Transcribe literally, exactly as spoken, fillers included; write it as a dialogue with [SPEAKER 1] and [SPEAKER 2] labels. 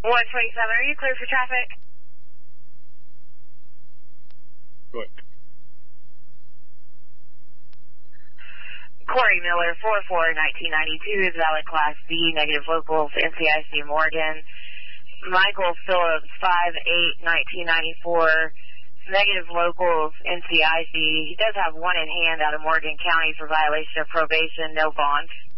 [SPEAKER 1] one twenty-seven, are you clear for traffic?
[SPEAKER 2] Go ahead.
[SPEAKER 1] Corey Miller, four four nineteen ninety-two, is valid Class B, negative locals, N C I C Morgan. Michael Phillips, five eight nineteen ninety-four, negative locals, N C I C. He does have one in hand out of Morgan County for violation of probation, no bond.